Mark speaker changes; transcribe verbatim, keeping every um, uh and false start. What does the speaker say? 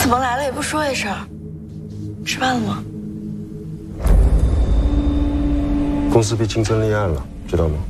Speaker 1: 怎么来了也不说一声？吃饭了吗？
Speaker 2: 公司被竞争立案了，知道吗？